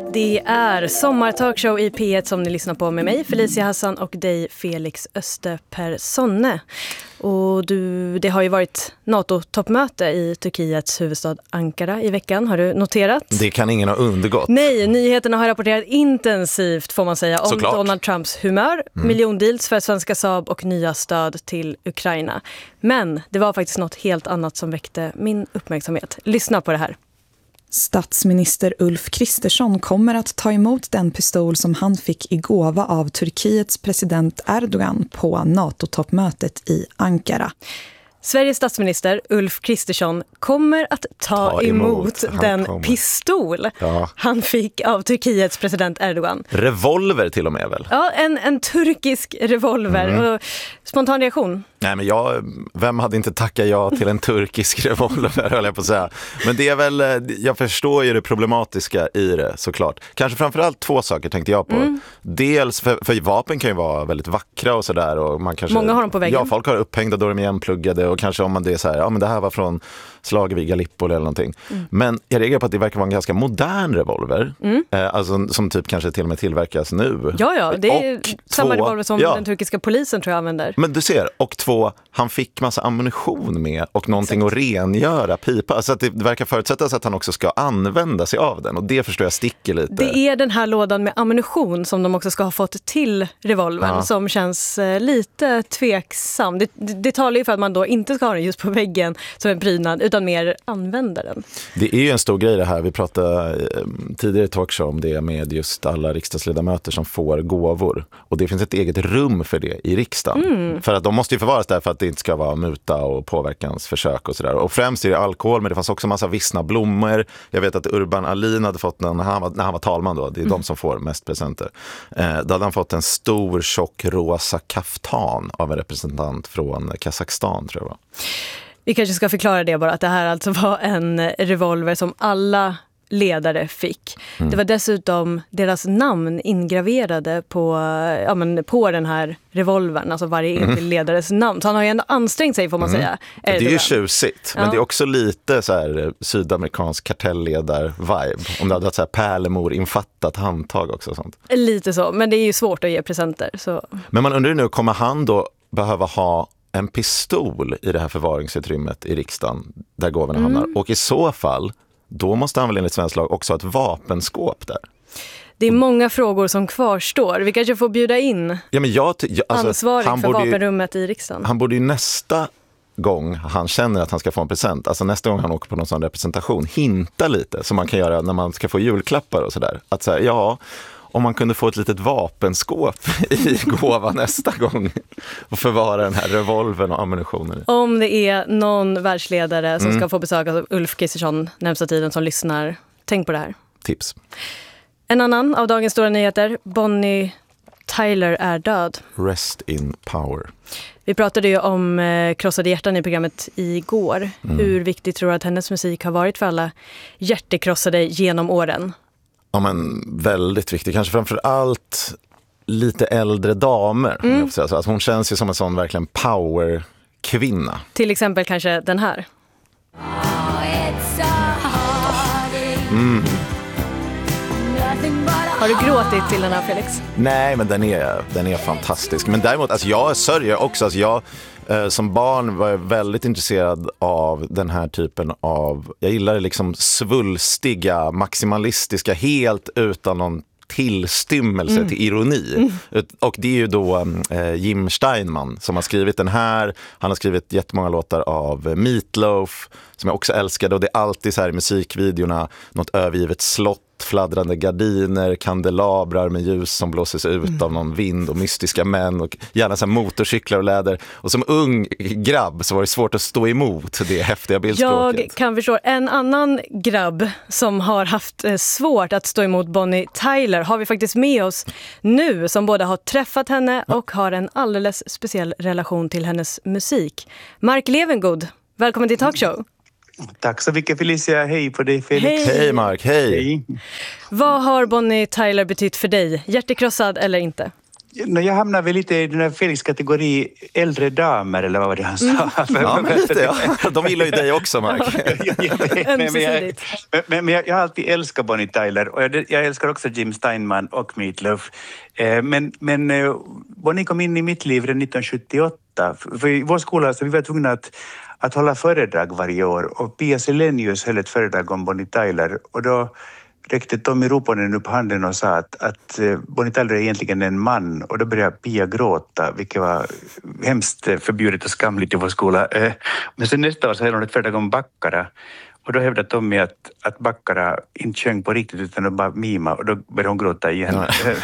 Det är sommartalkshow i P1 som ni lyssnar på med mig, Felicia Hassan, och dig, Felix Österperssonne. Och det har ju varit NATO-toppmöte i Turkiets huvudstad Ankara i veckan. Har du noterat? Det kan ingen ha undgått. Nej, nyheterna har rapporterat intensivt, får man säga, om Såklart. Donald Trumps humör, miljondeals för svenska Saab och nya stöd till Ukraina. Men det var faktiskt något helt annat som väckte min uppmärksamhet. Lyssna på det här. Statsminister Ulf Kristersson kommer att ta emot den pistol som han fick i gåva av Turkiets president Erdogan på NATO-toppmötet i Ankara. Sveriges statsminister Ulf Kristersson kommer att ta emot den pistol han fick av Turkiets president Erdogan. Revolver till och med väl? Ja, en turkisk revolver. Och spontan reaktion? Nej, men vem hade inte tackat ja till en turkisk revolver, höll jag på att säga. Men det är väl, jag förstår ju det problematiska i det, såklart. Kanske framförallt två saker tänkte jag på. Dels, för vapen kan ju vara väldigt vackra och sådär. Och man kanske, många har dem på väggen. Ja, folk har upphängda, då är de igenpluggade. Och kanske om man det är så här, ja men det här var från slaget vid Gallipoli eller någonting. Men jag reagerar på att det verkar vara en ganska modern revolver. Alltså som typ kanske till och med tillverkas nu. Ja, det är samma revolver som den turkiska polisen tror jag använder. Men du ser, och två, han fick massa ammunition med och någonting att rengöra pipa. Alltså att det verkar förutsättas att han också ska använda sig av den. Och det förstår jag sticker lite. Det är den här lådan med ammunition som de också ska ha fått till revolvern som känns lite tveksam. Det talar ju för att man då inte ska ha den just på väggen som en prydnad utan mer använda den. Det är ju en stor grej det här. Vi pratade tidigare i talkshow om det med just alla riksdagsledamöter som får gåvor. Och det finns ett eget rum för det i riksdagen. För att de måste ju förvaras där för att det inte ska vara muta och påverkansförsök och sådär. Och främst är det alkohol, men det fanns också massa vissna blommor. Jag vet att Urban Ahlin hade fått när han var talman då, det är de som får mest presenter. Då hade han fått en stor tjock rosa kaftan av en representant från Kazakstan tror jag. Vi kanske ska förklara det bara, att det här alltså var en revolver som alla ledare fick. Det var dessutom deras namn ingraverade på den här revolvern, alltså varje enskild ledares namn. Så han har ju ändå ansträngt sig, får man säga. Det är ju tjusigt, men det är också lite så här sydamerikansk kartelledar-vibe. Om det hade varit så här pärlemor-infattat handtag också och sånt. Lite så, men det är ju svårt att ge presenter. Så. Men man undrar ju nu, kommer han då behöva ha en pistol i det här förvaringsutrymmet i riksdagen där gåvorna hamnar? Och i så fall, då måste han väl enligt svensk lag också ha ett vapenskåp där. Det är många frågor som kvarstår. Vi kanske får bjuda in ansvarig för vapenrummet i riksdagen. Han borde ju nästa gång han känner att han ska få en present, alltså nästa gång han åker på någon sån representation, hinta lite som man kan göra när man ska få julklappar och sådär. Att säga, om man kunde få ett litet vapenskåp i gåva nästa gång och förvara den här revolvern och ammunitionen. Om det är någon världsledare som ska få besöka av Ulf Kristersson närmsta tiden som lyssnar, tänk på det här. Tips. En annan av dagens stora nyheter, Bonnie Tyler är död. Rest in power. Vi pratade ju om krossade hjärtan i programmet igår. Hur viktigt tror du att hennes musik har varit för alla hjärtekrossade genom åren? Ja, men väldigt viktigt. Kanske framför allt lite äldre damer. Så att hon känns ju som en sån verkligen power-kvinna. Till exempel kanske den här. Har du gråtit till den här, Felix? Nej, men den är fantastisk. Men däremot, alltså jag sörjer också. Alltså jag som barn var jag väldigt intresserad av den här typen av, jag gillar det liksom svulstiga, maximalistiska, helt utan någon tillstymmelse till ironi. Och det är ju då Jim Steinman som har skrivit den här. Han har skrivit jättemånga låtar av Meatloaf som jag också älskade, och det är alltid så här i musikvideorna något övergivet slott, fladdrande gardiner, kandelabrar med ljus som blåses ut av någon vind och mystiska män och gärna så här motorcyklar och läder. Och som ung grabb så var det svårt att stå emot det häftiga bildspråket. Jag kan förstå. En annan grabb som har haft svårt att stå emot Bonnie Tyler har vi faktiskt med oss nu, som både har träffat henne och har en alldeles speciell relation till hennes musik. Mark Levengood, välkommen till Talkshow. Tack så mycket, Felicia. Hej på dig, Felix. Hej Mark, hej. Vad har Bonnie Tyler betytt för dig? Hjärtekrossad eller inte? Jag hamnar väl lite i den här Felix kategori äldre damer, eller vad var det han sa? Ja, men lite, ja. De gillar ju dig också, Mark. Men jag har alltid älskat Bonnie Tyler, och jag älskar också Jim Steinman och Meat Loaf. Men Bonnie kom in i mitt liv redan 1978. För i vår skola så vi var tvungna att hålla föredrag varje år, och Pia Selenius höll ett föredrag om Bonnie Tyler, och då räckte Tommy Ruponen upp handen och sa att Bonnie Tyler är egentligen en man, och då började Pia gråta, vilket var hemskt förbjudet och skamligt i vår skola. Men sen nästa år så höll hon ett föredrag om Baccara, och då hävdade Tommy att Baccara inte sjöng på riktigt utan att bara mima, och då började hon gråta igen.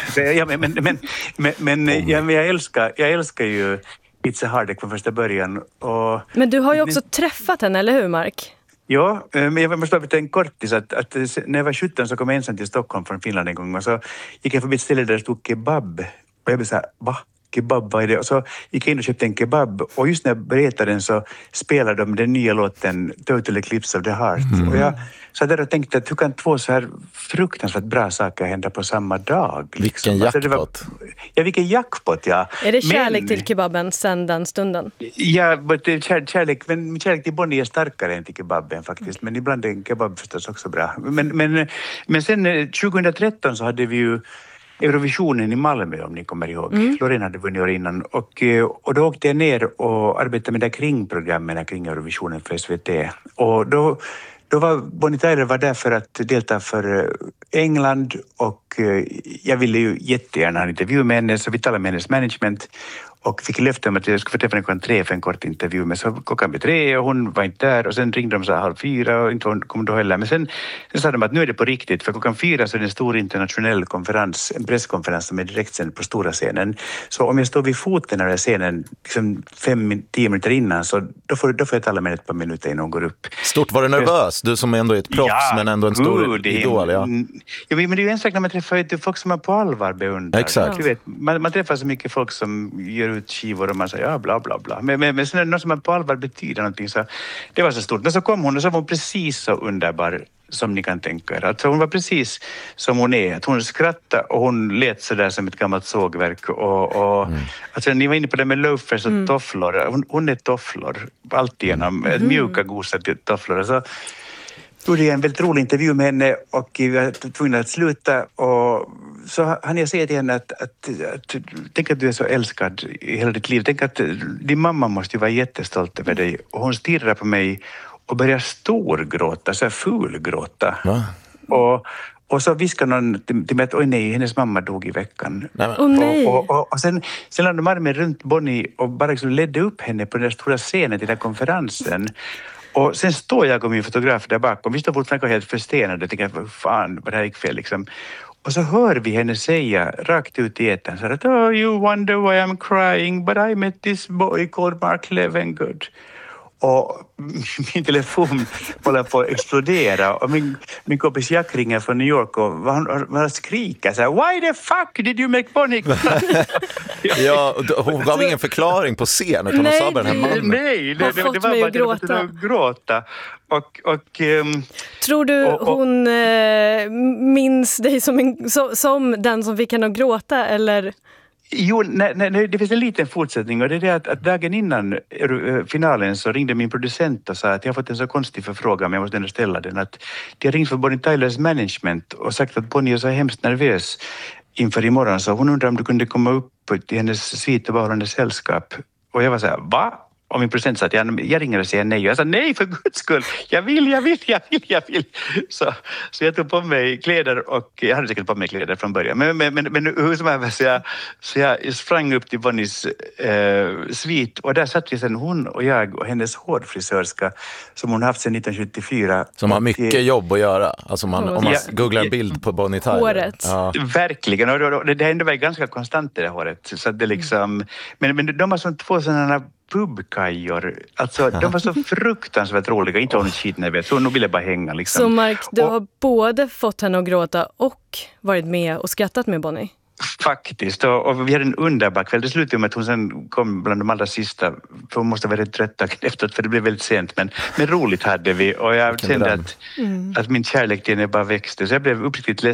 Men jag älskar ju Pizza Hardek från första början. Men du har ju också träffat henne, eller hur, Mark? Ja, men jag måste bara berätta en kortis att när jag var 17 så kom jag ensam till Stockholm från Finland en gång, och så gick jag förbi ett ställe där det stod kebab, och jag blev så här, va? Kebab, vad är det? Och så gick jag in och köpte en kebab, och just när jag berättade den så spelade de den nya låten Total Eclipse of the Heart. Och jag så där och tänkte att hur kan två så här fruktansvärt bra saker hända på samma dag? Liksom. Vilken jackpot. Vilken jackpot, ja. Är det kärlek till kebaben sen den stunden? Ja, kärlek, men kärlek till Bonnie är starkare än till kebaben faktiskt. Men ibland är en kebab förstås också bra. Men sen 2013 så hade vi ju Eurovisionen i Malmö, om ni kommer ihåg. Loreen hade vunnit år innan. Och då åkte jag ner och arbetade med det kringprogrammen kring Eurovisionen för SVT. Och då var Bonnie Tyler där för att delta för England, och jag ville ju jättegärna ha en intervju med henne, så vi talade med hennes management och fick löfte om att jag skulle få träffa henne klockan 3 för en kort intervju. Men så klockan blev 3 och hon var inte där, och sen ringde de så 3:30 och inte kom då heller. Men sen sa de att nu är det på riktigt, för klockan 4 så är det en stor internationell konferens, en presskonferens som är direktsänd på stora scenen. Så om jag står vid foten av den scenen liksom 5-10 minuter innan, så då får jag tala med ett par minuter innan hon går upp. Stort, var du nervös? Du som ändå är ett proffs, men ändå en stor idol. Ja, men det är ju en sak när man träffar folk som man på allvar beundrar. Exakt. Du vet, man träffar så mycket folk som gör ut skivor och man säger ja, bla bla bla. Men sen är det något som man på allvar betyder någonting, så det var så stort. Men så kom hon, och så var hon precis så underbar som ni kan tänka er. Alltså hon var precis som hon är. Att hon skrattade och hon lät så där som ett gammalt sågverk. Alltså, ni var inne på det med loafers och tofflor. Hon är tofflor. Alltid genom mjuka, gosa tofflor. Så gjorde jag en väldigt rolig intervju med henne, och vi var tvungna att sluta, och så hann jag säga till henne att tänk att du är så älskad i hela ditt liv. Tänk att din mamma måste ju vara jättestolt över dig. Och hon stirrar på mig och börjar storgråta, så här fulgråta. Ja. Och så viskade någon till mig att oj nej, hennes mamma dog i veckan. Och sen lade de armen runt Bonnie och bara liksom ledde upp henne på den där stora scenen till den här konferensen. Och sen står jag och min fotograf där bakom. Vi står fortfarande helt förstenade och tänker, fan, vad det här gick fel liksom. Och så hör vi henne säga rakt ut i etern så att oh, you wonder why I'm crying, but I met this boy called Mark Levengood. Och min telefon håller på att explodera, och min kompis Jack ringer från New York och han skriker så här, why the fuck did you make Bonnie cry? Ja, hon gav ingen förklaring på scen, utan hon sa bara den här mannen. Nej, det var bara att gråta. Tror du hon minns dig som den som fick henne att gråta, eller? Jo, nej, det finns en liten fortsättning, och det är det att dagen innan finalen så ringde min producent och sa att jag har fått en så konstig förfrågan, men jag måste ändå ställa den, att de har ringt för Bonnie Tylers management och sagt att Bonnie är så hemskt nervös inför imorgon, så hon undrar om du kunde komma upp till hennes svit och vara hennes sällskap. Och jag var så här, va? Och min producent sa att jag ringer och säger nej. Jag sa nej, för guds skull. Jag vill. Så jag tog på mig kläder, och jag hade säkert på mig kläder från början. Men hur som helst, så jag sprang upp till Bonnies svit, och där satt vi sen hon och jag och hennes hårfrisörska som hon haft sedan 1974. Som har mycket jobb att göra. Alltså om man googlar en bild på Bonnie Tyler. Håret. Ja. Verkligen. Och det ändå var ganska konstant det håret. Så det liksom, men de var som två sådana pubkajor. Alltså, de var så fruktansvärt roliga. Inte hon skitnervös. Hon ville bara hänga liksom. Så Mark, du har både fått henne att gråta och varit med och skrattat med Bonnie? Faktiskt. Och vi hade en underbar kväll. Det slutade med att hon sen kom bland de allra sista. För hon måste vara rätt trött efteråt, för det blev väldigt sent. Men roligt hade vi. Och jag kände att min kärlek till henne bara växte. Så jag blev uppriktigt ledsen